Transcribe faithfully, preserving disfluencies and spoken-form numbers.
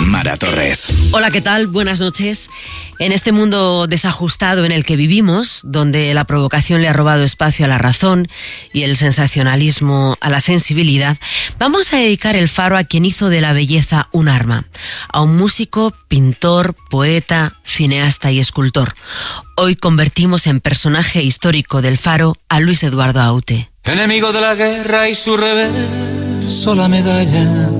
Mara Torres. Hola, ¿qué tal? Buenas noches. En este mundo desajustado en el que vivimos, donde la provocación le ha robado espacio a la razón y el sensacionalismo a la sensibilidad, vamos a dedicar el Faro a quien hizo de la belleza un arma, a un músico, pintor, poeta, cineasta y escultor. Hoy convertimos en personaje histórico del Faro a Luis Eduardo Aute. Enemigo de la guerra y su reverso la medalla.